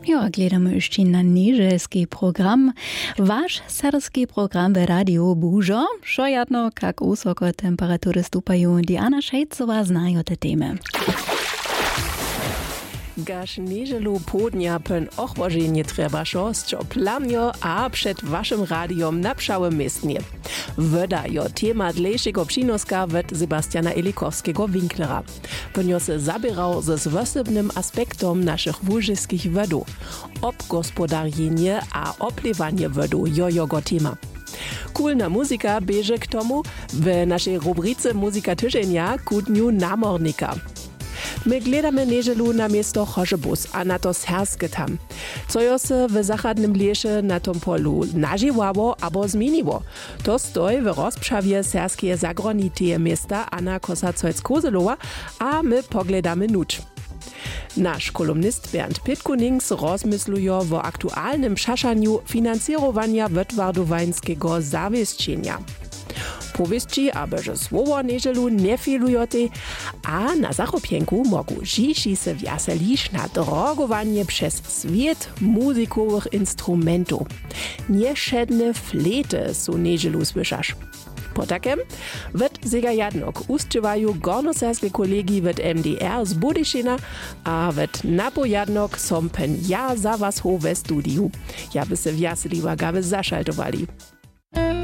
Ja, gledamy ještě na nieželski program. Váš serbski program v Radio Bužo. Šojadno, kak usoko temperatury stupają. Diana Šejcová znajo te temy. Gaš nieželu południa pen ochłożenie trzeba szosć plamio a przed waszym radiom na pszałym miestnie. Woda jo temat lejszego przynoska wet Sebastiana Elikowskiego Winklera. Penio se zabierał ze zwosebnym aspektom naszych wóżyskich wodów. Obgospodarjenie a oplewanie wodu jo jego tema. Kulna muzika bieže k tomu w naszej rubryce Muzika tyżenia ku dniu namornika. My gledamy nieželu na miesto Chožebus a na to serskie tam. Co jo se w zachodnym lesie na tom polu nažiwało abo zmieniło. To stoi w rozprzawie serskie zagroniteje miasta Anna Kosacojc-Kozelowa, a my pogledamy nuć. Nasz kolumnist Bernd Pitkunings rozmysluje o aktualnym szaszaniu finansjerowania wetwardowańskiego zawieszczenia. Powieści, abeže słowo nieželu nie filujote, a na zachopienku mogu žiši se wjaseliš na drogowanie przez swiet muzikowych instrumentów. Nieszedne flete su nieželu słyszasz. Po takem wet sega jadnok ustiewają gornoserskie kolegi wet MDR z Budyšina, a wet napo jadnok som pen ja za was ho ve studiu. Ja by se wjaseliwa gawe zaszaltowali.